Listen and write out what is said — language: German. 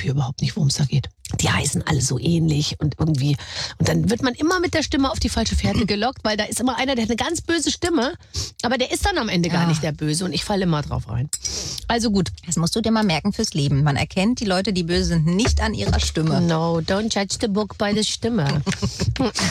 kapiere überhaupt nicht, worum es da geht. Die heißen alle so ähnlich und irgendwie. Und dann wird man immer mit der Stimme auf die falsche Fährte gelockt, weil da ist immer einer, der hat eine ganz böse Stimme, aber der ist dann am Ende gar nicht der Böse und ich falle immer drauf rein. Also gut. Das musst du dir mal merken fürs Leben. Man erkennt die Leute, die böse sind, nicht an ihrer Stimme. No, don't judge the book by the Stimme.